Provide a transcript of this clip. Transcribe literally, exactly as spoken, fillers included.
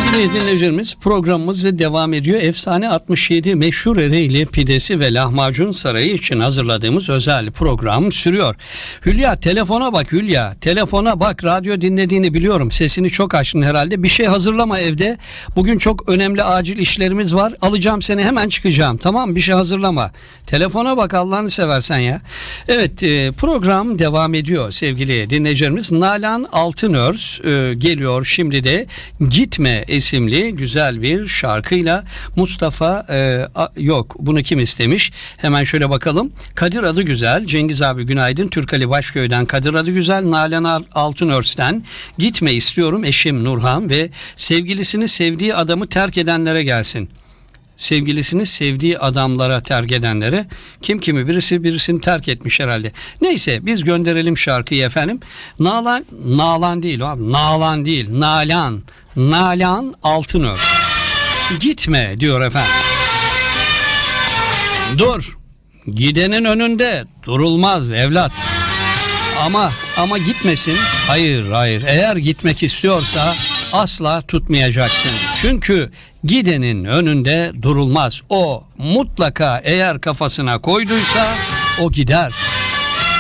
Sevgili dinleyicilerimiz, programımız devam ediyor. Efsane altmış yedi meşhur Ereğli pidesi ve lahmacun sarayı için hazırladığımız özel program sürüyor. Hülya, telefona bak Hülya. Telefona bak, radyo dinlediğini biliyorum. Sesini çok açtın herhalde. Bir şey hazırlama evde. Bugün çok önemli acil işlerimiz var. Alacağım seni, hemen çıkacağım. Tamam, bir şey hazırlama. Telefona bak Allah'ını seversen ya. Evet, e, program devam ediyor sevgili dinleyicilerimiz. Nalan Altınörs e, geliyor şimdi de. Gitme isimli güzel bir şarkıyla. Mustafa e, a, yok bunu kim istemiş? Hemen şöyle bakalım. Kadir adı güzel. Cengiz abi günaydın. Türkali Başköy'den Kadir adı güzel. Nalan Altınörs'ten Gitme istiyorum. Eşim Nurhan ve sevgilisini sevdiği adamı terk edenlere gelsin. Sevgilisini sevdiği adamlara terk edenlere, kim kimi, birisi birisini terk etmiş herhalde. Neyse, biz gönderelim şarkıyı efendim. Nalan, Nalan değil abi, Nalan değil, Nalan, Nalan Altınörs. Gitme diyor efendim. Dur, gidenin önünde durulmaz evlat. Ama ama gitmesin. Hayır hayır, eğer gitmek istiyorsa asla tutmayacaksın. Çünkü gidenin önünde durulmaz. O mutlaka eğer kafasına koyduysa o gider.